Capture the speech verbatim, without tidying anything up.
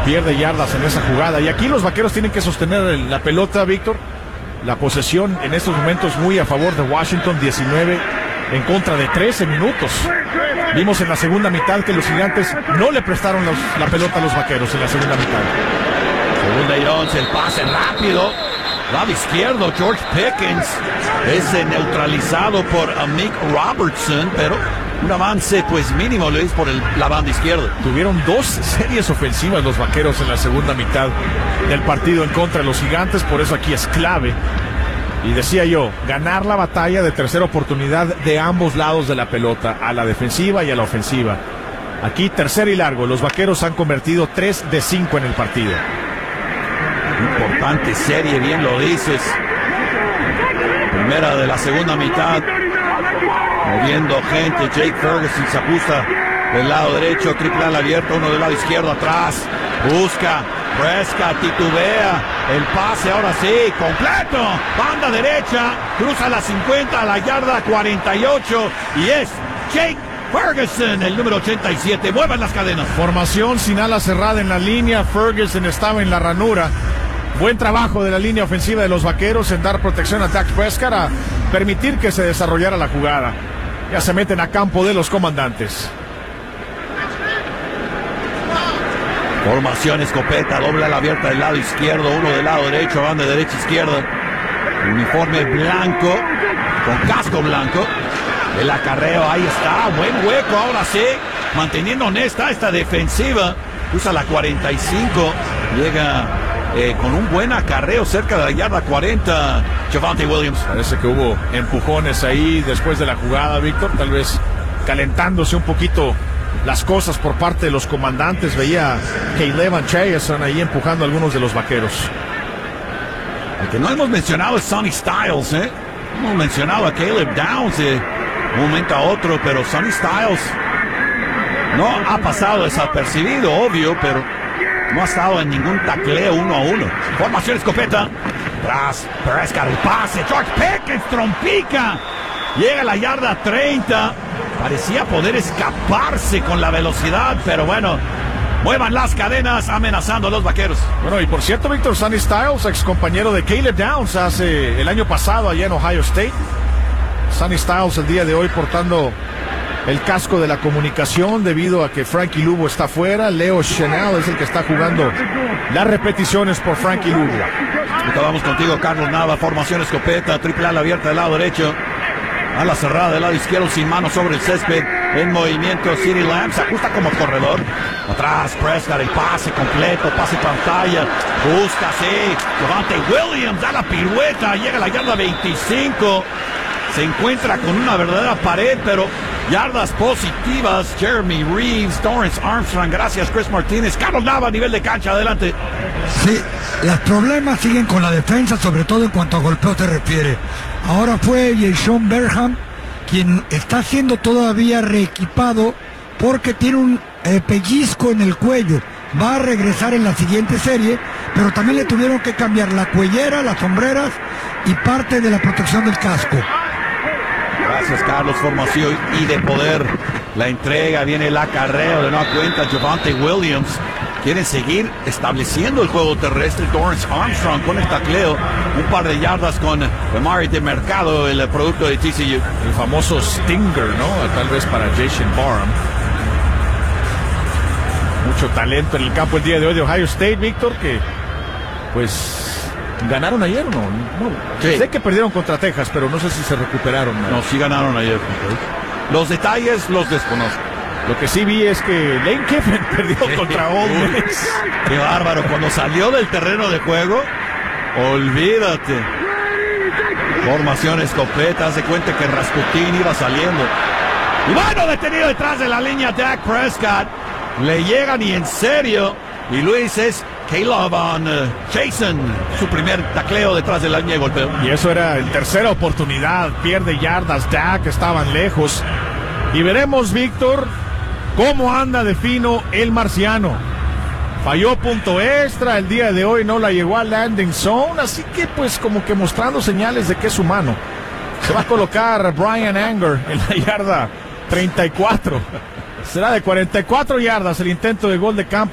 pierde yardas en esa jugada. Y aquí los vaqueros tienen que sostener la pelota, Víctor. La posesión en estos momentos muy a favor de Washington, diecinueve en contra de trece minutos. Vimos en la segunda mitad que los gigantes no le prestaron los, la pelota a los vaqueros en la segunda mitad. Segunda y once, el pase rápido. Lado izquierdo, George Pickens es eh, neutralizado por Amik Robertson, pero un avance pues mínimo Luis por el, la banda izquierda. Tuvieron dos series ofensivas los vaqueros en la segunda mitad del partido en contra de los gigantes, por eso aquí es clave. Y decía yo, ganar la batalla de tercera oportunidad de ambos lados de la pelota, a la defensiva y a la ofensiva. Aquí tercera y largo, los vaqueros han convertido tres de cinco en el partido. Importante serie, bien lo dices. Primera de la segunda mitad. Moviendo gente, Jake Ferguson se ajusta del lado derecho, triple ala abierto, uno del lado izquierdo atrás. Busca, Prescott, titubea, el pase ahora sí, completo. Banda derecha, cruza la cincuenta a la yarda cuarenta y ocho y es Jake Ferguson, el número ochenta y siete. Muevan las cadenas. Formación sin ala cerrada en la línea. Ferguson estaba en la ranura. Buen trabajo de la línea ofensiva de los vaqueros en dar protección a Dak Prescott, a permitir que se desarrollara la jugada. Ya se meten a campo de los comandantes. Formación escopeta, doble ala abierta del lado izquierdo, uno del lado derecho, banda derecha izquierda. Uniforme blanco, con casco blanco. El acarreo, ahí está, buen hueco, ahora sí, manteniendo honesta esta defensiva. Usa la cuarenta y cinco, llega eh, con un buen acarreo cerca de la yarda cuarenta, Javonte Williams. Parece que hubo empujones ahí después de la jugada, Víctor, tal vez calentándose un poquito las cosas por parte de los comandantes. Veía Caleb Chason ahí empujando a algunos de los vaqueros. El que no hemos mencionado es Sonny Styles, ¿eh? Hemos mencionado a Caleb Downs de un momento a otro, pero Sonny Styles no ha pasado desapercibido, obvio, pero no ha estado en ningún tacleo uno a uno. Formación escopeta. Tras Prescott, el pase. George Pickens trompica. Llega a la yarda treinta. Parecía poder escaparse con la velocidad, pero bueno, muevan las cadenas amenazando a los vaqueros. Bueno, y por cierto, Víctor, Sonny Styles, ex compañero de Caleb Downs hace el año pasado allá en Ohio State. Sonny Styles el día de hoy portando el casco de la comunicación debido a que Frankie Lugo está fuera. Leo Chenal es el que está jugando las repeticiones por Frankie Lugo. Acabamos contigo, Carlos Nava. Formación escopeta, triple ala abierta del lado derecho. A la cerrada del lado izquierdo, sin mano sobre el césped. En movimiento, CeeDee Lamb se ajusta como corredor. Atrás, Prescott, el pase completo, pase pantalla. Busca, sí. Javonte Williams da la pirueta, llega a la yarda veinticinco. Se encuentra con una verdadera pared, pero yardas positivas. Jeremy Reeves, Torrance Armstrong, gracias Chris Martínez. Carlos Nava a nivel de cancha, adelante. Sí, los problemas siguen con la defensa, sobre todo en cuanto a golpeo se refiere. Ahora fue Jason Berham quien está siendo todavía reequipado porque tiene un eh, pellizco en el cuello. Va a regresar en la siguiente serie, pero también le tuvieron que cambiar la cuellera, las sombreras y parte de la protección del casco. Gracias, Carlos. Formación y de poder. La entrega, viene el acarreo de nueva cuenta. Javonte Williams. Quieren seguir estableciendo el juego terrestre. Torrance Armstrong con el tacleo. Un par de yardas con Amari de Mercado, el producto de T C U. El famoso Stinger, ¿no? Tal vez para Jason Barham. Mucho talento en el campo el día de hoy de Ohio State, Víctor, que pues ganaron ayer, ¿no? no sí. Sé que perdieron contra Texas, pero no sé si se recuperaron. No, no sí ganaron ayer. Los detalles los desconozco. Lo que sí vi es que Lane Kiffin perdió contra Ole Miss. Qué bárbaro, cuando salió del terreno de juego, olvídate. Formación escopeta, hace cuenta que Rasputin iba saliendo. Y bueno, detenido detrás de la línea Dak Prescott. Le llegan y en serio. Y Luis es Caleb on uh, Chason, su primer tacleo detrás de la línea de golpeo. Y eso era en tercera oportunidad. Pierde yardas, Dak, estaban lejos. Y veremos, Víctor, cómo anda de fino el marciano. Falló punto extra, el día de hoy no la llegó al landing zone, así que pues como que mostrando señales de que es humano. Se va a colocar Brian Anger en la yarda treinta y cuatro. Será de cuarenta y cuatro yardas el intento de gol de campo.